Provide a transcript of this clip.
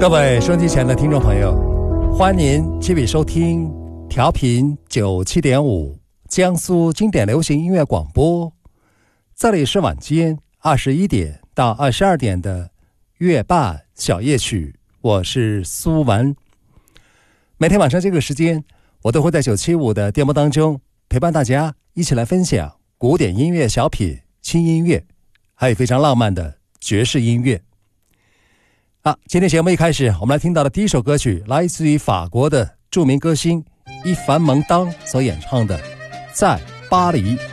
各位收音机前的听众朋友，欢迎继续收听调频97.5江苏经典流行音乐广播，这里是晚间21点到22点的月半小夜曲，我是苏文。每天晚上这个时间，我都会在975的电波当中陪伴大家一起来分享古典音乐、小品、轻音乐，还有非常浪漫的爵士音乐。今天节目一开始，我们来听到的第一首歌曲来自于法国的著名歌星伊凡蒙当所演唱的《在巴黎》。